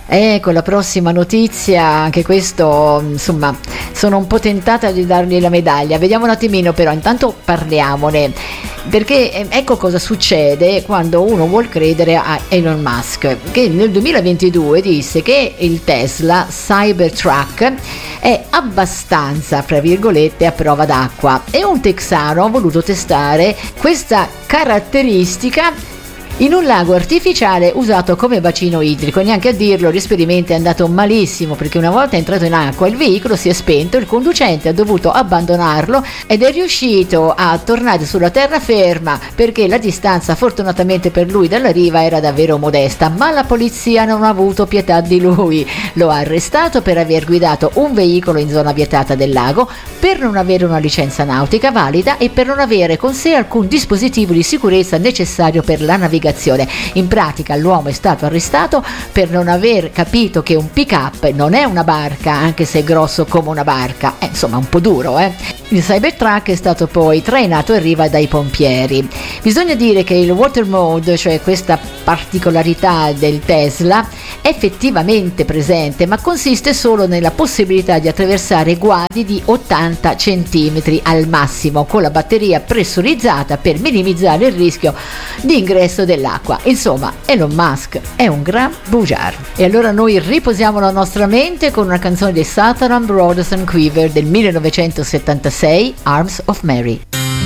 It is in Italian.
Con la prossima notizia, anche questo, insomma, sono un po' tentata di dargli la medaglia. Vediamo un attimino, però intanto parliamone, perché ecco cosa succede quando uno vuol credere a Elon Musk, che nel 2022 disse che il Tesla Cybertruck è abbastanza, fra virgolette, a prova d'acqua, e un texano ha voluto testare questa caratteristica in un lago artificiale usato come bacino idrico. Neanche a dirlo, l'esperimento è andato malissimo, perché una volta entrato in acqua il veicolo si è spento, il conducente ha dovuto abbandonarlo ed è riuscito a tornare sulla terraferma, perché la distanza fortunatamente per lui dalla riva era davvero modesta, ma la polizia non ha avuto pietà di lui. Lo ha arrestato per aver guidato un veicolo in zona vietata del lago, per non avere una licenza nautica valida e per non avere con sé alcun dispositivo di sicurezza necessario per la navigazione. In pratica l'uomo è stato arrestato per non aver capito che un pick-up non è una barca, anche se è grosso come una barca. Insomma, un po' duro, Il Cybertruck è stato poi trainato in riva dai pompieri. Bisogna dire che il water mode, cioè questa particolarità del Tesla, è effettivamente presente, ma consiste solo nella possibilità di attraversare guadi di 80 cm al massimo con la batteria pressurizzata per minimizzare il rischio di ingresso dell'acqua. Insomma, Elon Musk è un gran bugiardo. E allora noi riposiamo la nostra mente con una canzone di Southern Brothers and Quiver del 1976, Arms of Mary.